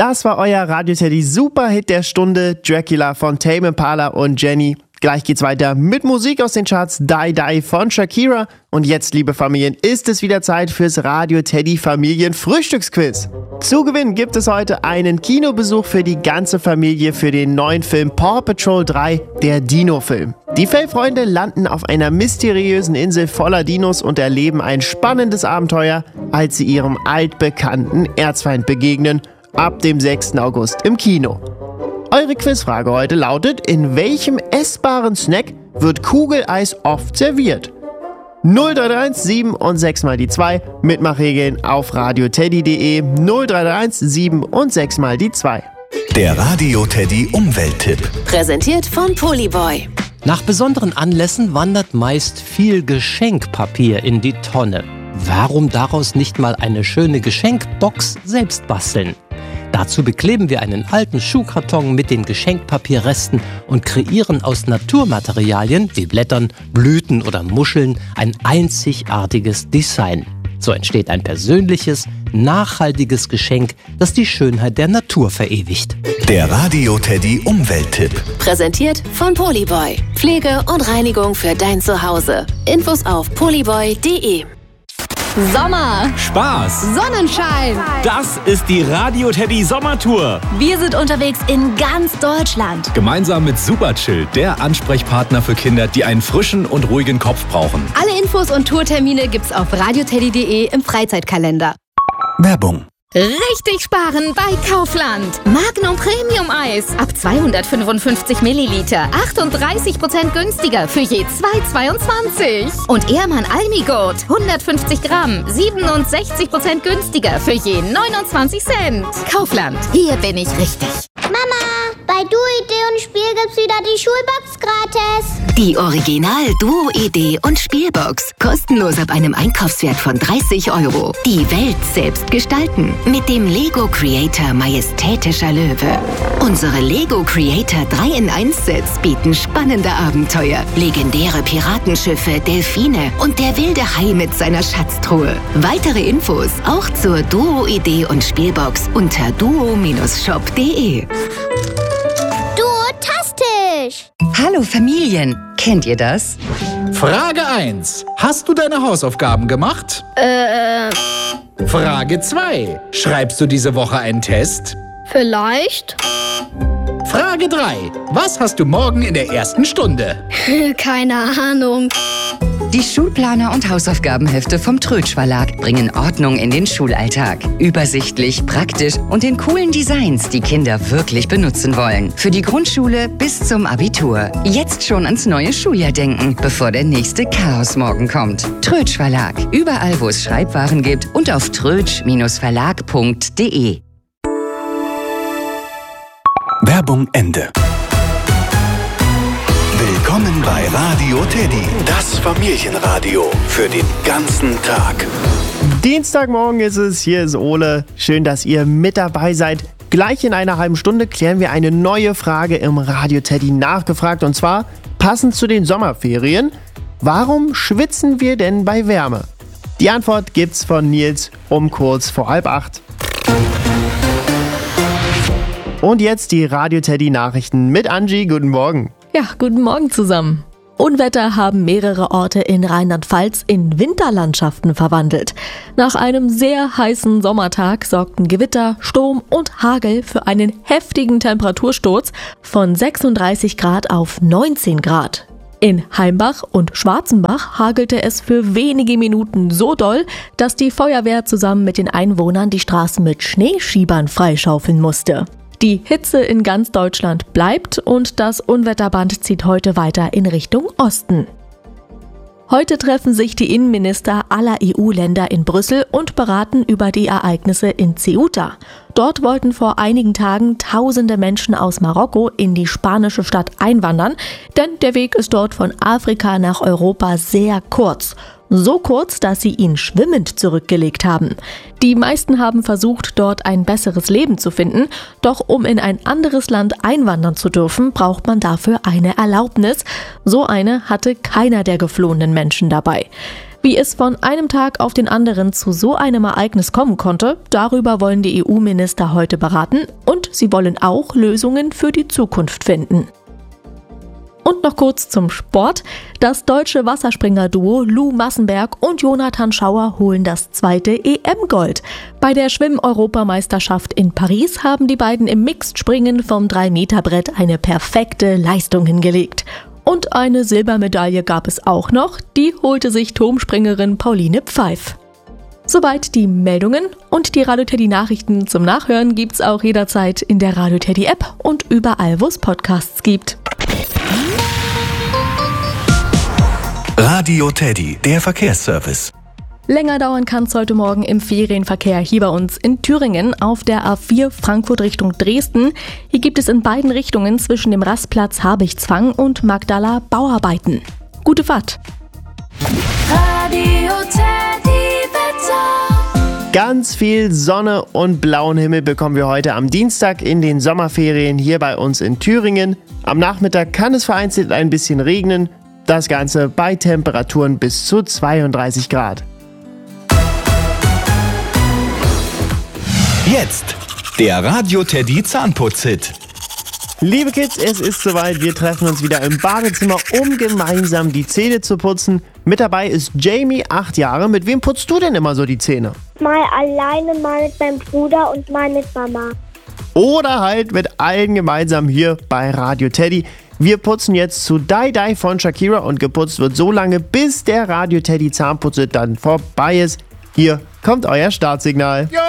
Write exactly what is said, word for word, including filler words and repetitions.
Das war euer Radio-Teddy Superhit der Stunde, Dracula von Tame Impala und Jenny. Gleich geht's weiter mit Musik aus den Charts, Die Die von Shakira. Und jetzt, liebe Familien, ist es wieder Zeit fürs Radio-Teddy Familien-Frühstücksquiz. Zu gewinnen gibt es heute einen Kinobesuch für die ganze Familie für den neuen Film Paw Patrol drei, der Dino-Film. Die Fellfreunde landen auf einer mysteriösen Insel voller Dinos und erleben ein spannendes Abenteuer, als sie ihrem altbekannten Erzfeind begegnen, ab dem sechsten August im Kino. Eure Quizfrage heute lautet, in welchem essbaren Snack wird Kugeleis oft serviert? null drei drei eins sieben und sechs mal die zwei, Mitmachregeln auf radioteddy punkt de, null drei drei eins sieben und sechs mal die zwei. Der Radio-Teddy Umwelttipp. Präsentiert von Polyboy. Nach besonderen Anlässen wandert meist viel Geschenkpapier in die Tonne. Warum daraus nicht mal eine schöne Geschenkbox selbst basteln? Dazu bekleben wir einen alten Schuhkarton mit den Geschenkpapierresten und kreieren aus Naturmaterialien wie Blättern, Blüten oder Muscheln ein einzigartiges Design. So entsteht ein persönliches, nachhaltiges Geschenk, das die Schönheit der Natur verewigt. Der Radio-Teddy Umwelttipp. Präsentiert von Polyboy. Pflege und Reinigung für dein Zuhause. Infos auf polyboy punkt de. Sommer, Spaß, Sonnenschein. Das ist die Radio-Teddy Sommertour. Wir sind unterwegs in ganz Deutschland. Gemeinsam mit Superchill, der Ansprechpartner für Kinder, die einen frischen und ruhigen Kopf brauchen. Alle Infos und Tourtermine gibt's auf radioteddy punkt de im Freizeitkalender. Werbung. Richtig sparen bei Kaufland. Magnum Premium Eis ab zweihundertfünfundfünfzig Milliliter. achtunddreißig Prozent günstiger für je zwei Euro zweiundzwanzig. Und Ehrmann Almigurt hundertfünfzig Gramm. siebenundsechzig Prozent günstiger für je neunundzwanzig Cent. Kaufland. Hier bin ich richtig. Mama, bei Duo Idee und Spiel gibt's wieder die Schulbox gratis. Die Original Duo Idee und Spielbox. Kostenlos ab einem Einkaufswert von dreißig Euro. Die Welt selbst gestalten. Mit dem Lego Creator Majestätischer Löwe. Unsere Lego Creator drei in eins Sets bieten spannende Abenteuer, legendäre Piratenschiffe, Delfine und der wilde Hai mit seiner Schatztruhe. Weitere Infos auch zur Duo Idee und Spielbox unter duo shop punkt de. Duotastisch! Hallo Familien, kennt ihr das? Frage eins. Hast du deine Hausaufgaben gemacht? Äh, Frage zwei. Schreibst du diese Woche einen Test? vielleicht? Frage drei. Was hast du morgen in der ersten Stunde? Keine Ahnung. Die Schulplaner und Hausaufgabenhefte vom Trötsch Verlag bringen Ordnung in den Schulalltag. Übersichtlich, praktisch und in coolen Designs, die Kinder wirklich benutzen wollen. Für die Grundschule bis zum Abitur. Jetzt schon ans neue Schuljahr denken, bevor der nächste Chaosmorgen kommt. Trötsch Verlag. Überall, wo es Schreibwaren gibt und auf trötsch verlag punkt de. Werbung Ende. Willkommen bei Radio Teddy, das Familienradio für den ganzen Tag. Dienstagmorgen ist es, hier ist Ole. Schön, dass ihr mit dabei seid. Gleich in einer halben Stunde klären wir eine neue Frage im Radio Teddy nachgefragt. Und zwar, passend zu den Sommerferien, warum schwitzen wir denn bei Wärme? Die Antwort gibt's von Nils um kurz vor halb acht. Und jetzt die Radio Teddy Nachrichten mit Angie. Guten Morgen. Ja, guten Morgen zusammen. Unwetter haben mehrere Orte in Rheinland-Pfalz in Winterlandschaften verwandelt. Nach einem sehr heißen Sommertag sorgten Gewitter, Sturm und Hagel für einen heftigen Temperatursturz von sechsunddreißig Grad auf neunzehn Grad. In Heimbach und Schwarzenbach hagelte es für wenige Minuten so doll, dass die Feuerwehr zusammen mit den Einwohnern die Straßen mit Schneeschiebern freischaufeln musste. Die Hitze in ganz Deutschland bleibt und das Unwetterband zieht heute weiter in Richtung Osten. Heute treffen sich die Innenminister aller E U-Länder in Brüssel und beraten über die Ereignisse in Ceuta. Dort wollten vor einigen Tagen tausende Menschen aus Marokko in die spanische Stadt einwandern, denn der Weg ist dort von Afrika nach Europa sehr kurz. So kurz, dass sie ihn schwimmend zurückgelegt haben. Die meisten haben versucht, dort ein besseres Leben zu finden, doch um in ein anderes Land einwandern zu dürfen, braucht man dafür eine Erlaubnis. So eine hatte keiner der geflohenen Menschen dabei. Wie es von einem Tag auf den anderen zu so einem Ereignis kommen konnte, darüber wollen die E U-Minister heute beraten und sie wollen auch Lösungen für die Zukunft finden. Und noch kurz zum Sport. Das deutsche Wasserspringer-Duo Lou Massenberg und Jonathan Schauer holen das zweite E M-Gold. Bei der Schwimm-Europameisterschaft in Paris haben die beiden im Mixed-Springen vom drei Meter Brett eine perfekte Leistung hingelegt. Und eine Silbermedaille gab es auch noch, die holte sich Turmspringerin Pauline Pfeif. Soweit die Meldungen und die Radio Teddy Nachrichten zum Nachhören gibt's auch jederzeit in der Radio Teddy App und überall, wo es Podcasts gibt. Radio Teddy, der Verkehrsservice. Länger dauern kann es heute Morgen im Ferienverkehr hier bei uns in Thüringen auf der A vier Frankfurt Richtung Dresden. Hier gibt es in beiden Richtungen zwischen dem Rastplatz Habichzwang und Magdala Bauarbeiten. Gute Fahrt! Radio Teddy Wetter. Ganz viel Sonne und blauen Himmel bekommen wir heute am Dienstag in den Sommerferien hier bei uns in Thüringen. Am Nachmittag kann es vereinzelt ein bisschen regnen. Das Ganze bei Temperaturen bis zu zweiunddreißig Grad. Jetzt der Radio Teddy Zahnputz-Hit. Liebe Kids, es ist soweit. Wir treffen uns wieder im Badezimmer, um gemeinsam die Zähne zu putzen. Mit dabei ist Jamie, acht Jahre. Mit wem putzt du denn immer so die Zähne? Mal alleine, mal mit meinem Bruder und mal mit Mama. Oder halt mit allen gemeinsam hier bei Radio Teddy. Wir putzen jetzt zu Die Die von Shakira und geputzt wird so lange, bis der Radio Teddy Zahnputz dann vorbei ist. Hier kommt euer Startsignal. Ja,